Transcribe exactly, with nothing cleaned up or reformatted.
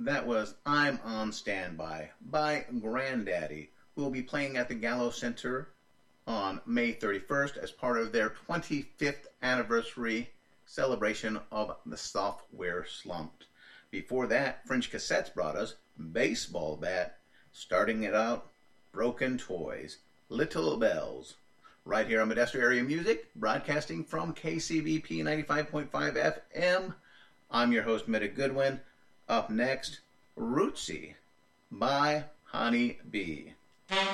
That was I'm on Standby by Grandaddy, who will be playing at the Gallo Center on May thirty-first as part of their twenty-fifth anniversary celebration of the Software Slump. Before that, French Cassettes brought us Baseball Bat, starting it out, Broken Toys, Little Bells. Right here on Modesto Area Music, broadcasting from K C B P ninety-five point five F M. I'm your host, Meta Goodwin. Up next, Rootsy by Honey Bee.